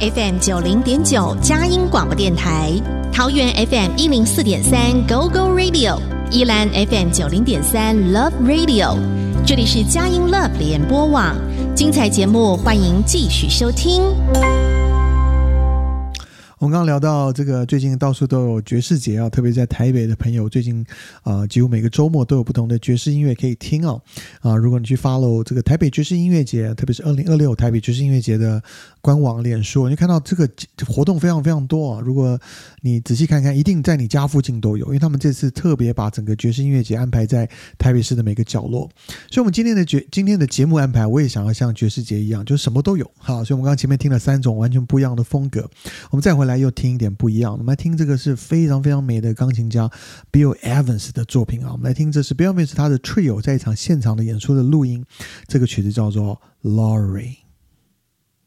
FM 90.9佳音广播电台，桃园 FM 104.3 Go Go Radio， 宜兰 FM 90.3 Love Radio， 这里是佳音 Love 联播网，精彩节目欢迎继续收听。 我们刚刚聊到这个最近到处都有爵士节啊，特别在台北的朋友最近几乎每个周末都有不同的爵士音乐可以听如果你去 follow 这个台北爵士音乐节，特别是2026台北爵士音乐节的官网脸书，你就看到这个活动非常非常多如果你仔细看看，一定在你家附近都有，因为他们这次特别把整个爵士音乐节安排在台北市的每个角落。所以我们今天的节目安排，我也想要像爵士节一样，就是什么都有所以我们刚刚前面听了3种完全不一样的风格，我们再回来又听一点不一样。我们来听这个是非常非常美的钢琴家 Bill Evans 的作品我们来听这是 Bill Evans 他的 Trio 在一场现场的演出的录音，这个曲子叫做 Laurie。